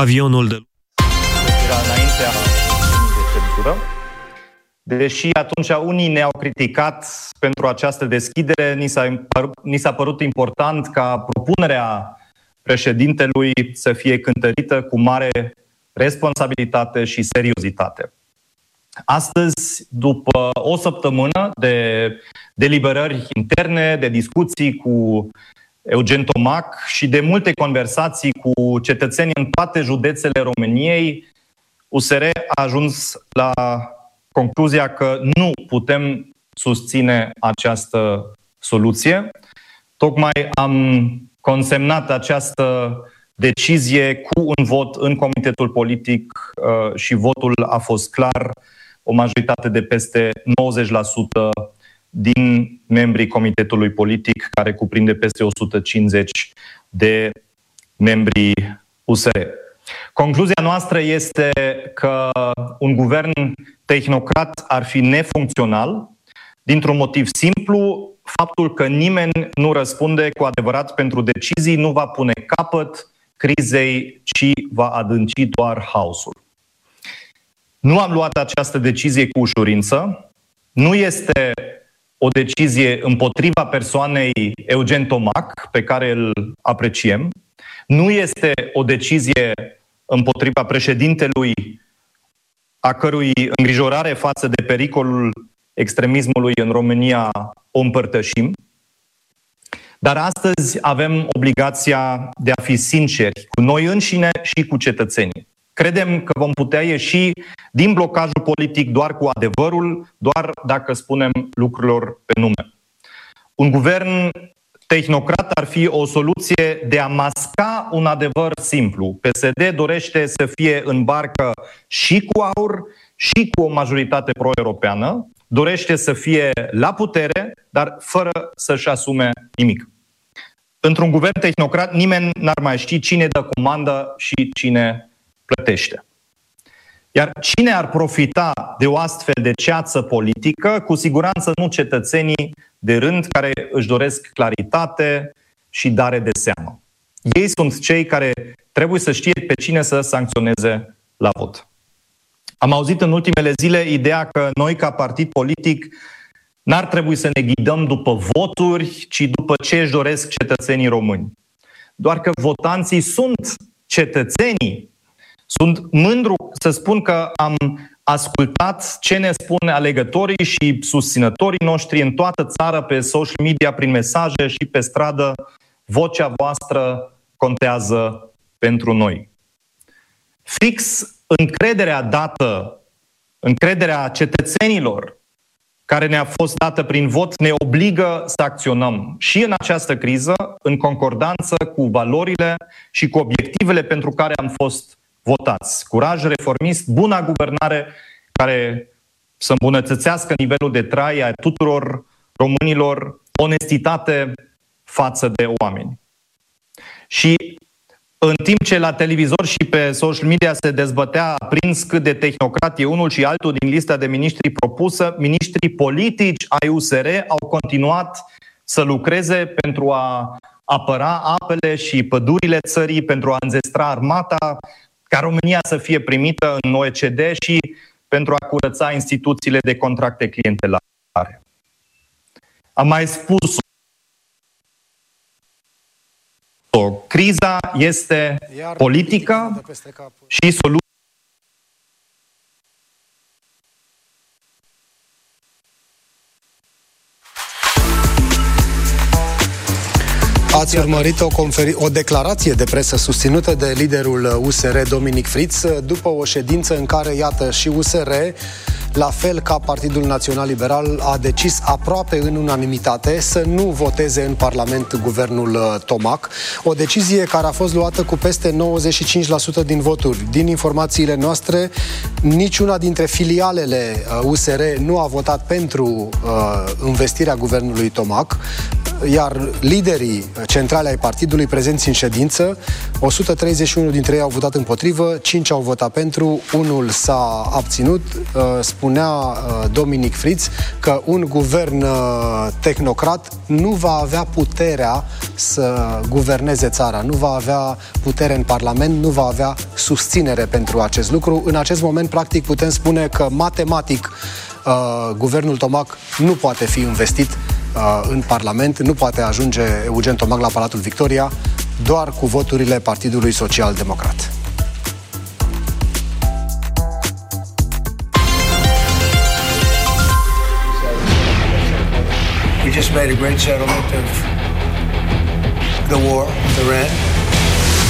Avionul de înaintea de centură. Deși atunci unii ne-au criticat pentru această deschidere, ni s-a părut important ca propunerea președintelui să fie cântărită cu mare responsabilitate și seriozitate. Astăzi, după o săptămână de deliberări interne, de discuții cu Eugen Tomac și de multe conversații cu cetățenii în toate județele României, USR a ajuns la concluzia că nu putem susține această soluție. Tocmai am consemnat această decizie cu un vot în comitetul politic și votul a fost clar, o majoritate de peste 90% din membrii comitetului politic, care cuprinde peste 150 de membri USR. Concluzia noastră este că un guvern tehnocrat ar fi nefuncțional, dintr-un motiv simplu: faptul că nimeni nu răspunde cu adevărat pentru decizii nu va pune capăt crizei, ci va adânci doar haosul. Nu am luat această decizie cu ușurință. Nu este o decizie împotriva persoanei Eugen Tomac, pe care îl apreciem. Nu este o decizie împotriva președintelui, a cărui îngrijorare față de pericolul extremismului în România o împărtășim. Dar astăzi avem obligația de a fi sinceri cu noi înșine și cu cetățenii. Credem că vom putea ieși din blocajul politic doar cu adevărul, doar dacă spunem lucrurilor pe nume. Un guvern tehnocrat ar fi o soluție de a masca un adevăr simplu. PSD dorește să fie în barcă și cu aur și cu o majoritate pro-europeană, dorește să fie la putere, dar fără să-și asume nimic. Într-un guvern tehnocrat nimeni n-ar mai ști cine dă comandă și cine plătește. Iar cine ar profita de o astfel de ceață politică? Cu siguranță nu cetățenii de rând care își doresc claritate și dare de seamă. Ei sunt cei care trebuie să știe pe cine să sancționeze la vot. Am auzit în ultimele zile ideea că noi, ca partid politic, n-ar trebui să ne ghidăm după voturi, ci după ce își doresc cetățenii români. Doar că votanții sunt cetățenii. Sunt mândru să spun că am ascultat ce ne spun alegătorii și susținătorii noștri în toată țara, pe social media, prin mesaje și pe stradă. Vocea voastră contează pentru noi. Fix încrederea cetățenilor care ne-a fost dată prin vot ne obligă să acționăm și în această criză, în concordanță cu valorile și cu obiectivele pentru care am fost votați. Curaj reformist, buna guvernare care să îmbunătățească nivelul de trai a tuturor românilor, onestitate față de oameni. Și în timp ce la televizor și pe social media se dezbătea aprins cât de tehnocrat e unul și altul din lista de miniștri propusă, miniștrii politici ai USR au continuat să lucreze pentru a apăra apele și pădurile țării, pentru a înzestra armata, ca România să fie primită în OECD și pentru a curăța instituțiile de contracte clientelare. Am mai spus, criza este politică și soluția. Ați urmărit o declarație de presă susținută de liderul USR, Dominic Friț, după o ședință în care, iată, și USR, la fel ca Partidul Național Liberal, a decis aproape în unanimitate să nu voteze în Parlament guvernul Tomac. O decizie care a fost luată cu peste 95% din voturi. Din informațiile noastre, niciuna dintre filialele USR nu a votat pentru investirea guvernului Tomac. iar liderii centrale ai partidului prezenți în ședință, 131 dintre ei au votat împotrivă, 5 au votat pentru, unul s-a abținut. Spunea Dominic Fritz că un guvern tehnocrat nu va avea puterea să guverneze țara, nu va avea putere în Parlament, nu va avea susținere pentru acest lucru. În acest moment, practic, putem spune că matematic guvernul Tomac nu poate fi investit în Parlament, nu poate ajunge Eugen Tomac la Palatul Victoria doar cu voturile Partidului Social Democrat. We just made a great settlement of the war with Iran.